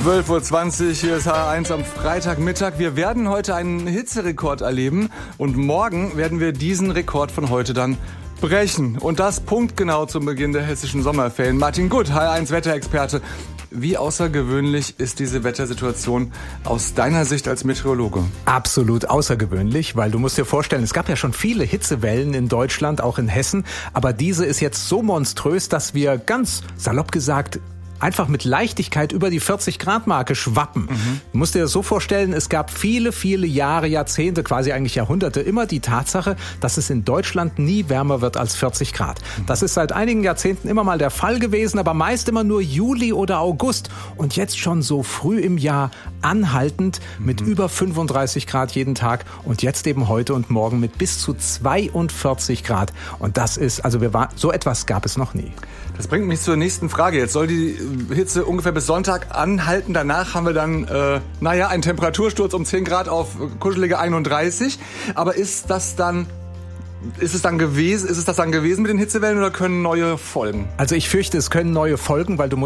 12:20 Uhr, hier ist H1 am Freitagmittag. Wir werden heute einen Hitzerekord erleben und morgen werden wir diesen Rekord von heute dann brechen. Und das punktgenau zum Beginn der hessischen Sommerferien. Martin Gutt, H1 Wetterexperte. Wie außergewöhnlich ist diese Wettersituation aus deiner Sicht als Meteorologe? Absolut außergewöhnlich, weil du musst dir vorstellen, es gab ja schon viele Hitzewellen in Deutschland, auch in Hessen, aber diese ist jetzt so monströs, dass wir ganz salopp gesagt einfach mit Leichtigkeit über die 40-Grad-Marke schwappen. Du musst dir das so vorstellen, es gab viele, viele Jahre, Jahrzehnte, quasi eigentlich Jahrhunderte, immer die Tatsache, dass es in Deutschland nie wärmer wird als 40 Grad. Das ist seit einigen Jahrzehnten immer mal der Fall gewesen, aber meist immer nur Juli oder August. Und jetzt schon so früh im Jahr anhaltend mit über 35 Grad jeden Tag und jetzt eben heute und morgen mit bis zu 42 Grad. Und das ist, so etwas gab es noch nie. Das bringt mich zur nächsten Frage. Jetzt soll die Hitze ungefähr bis Sonntag anhalten. Danach haben wir dann, einen Temperatursturz um 10 Grad auf kuschelige 31. Aber ist das dann gewesen mit den Hitzewellen oder können neue folgen? Also ich fürchte, es können neue folgen, weil du musst